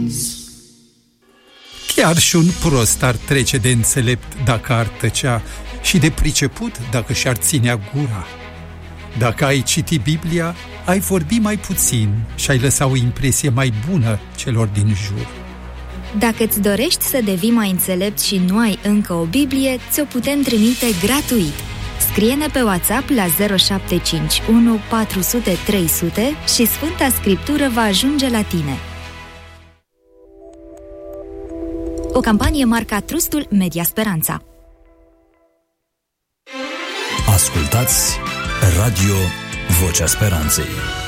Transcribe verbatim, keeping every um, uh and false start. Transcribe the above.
Chiar și un prost ar trece de înțelept dacă ar tăcea și de priceput dacă și-ar ținea gura. Dacă ai citi Biblia, ai vorbi mai puțin și ai lăsa o impresie mai bună celor din jur. Dacă îți dorești să devii mai înțelept și nu ai încă o Biblie, ți-o putem trimite gratuit. Scrie-ne pe WhatsApp la zero șapte cinci unu patru zero zero trei zero zero și Sfânta Scriptură va ajunge la tine. O campanie marca Trustul Media Speranța. Ascultați Radio Vocea Speranței.